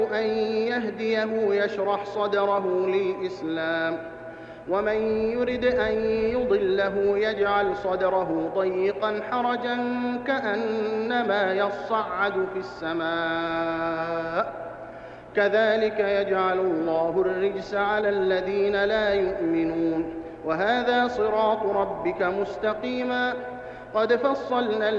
أن يهديه يشرح صدره للإسلام، ومن يرد أن يضله يجعل صدره ضيقا حرجا كأنما يصعد في السماء، كذلك يجعل الله الرجس على الذين لا يؤمنون. وهذا صراط ربك مستقيما قد فصلنا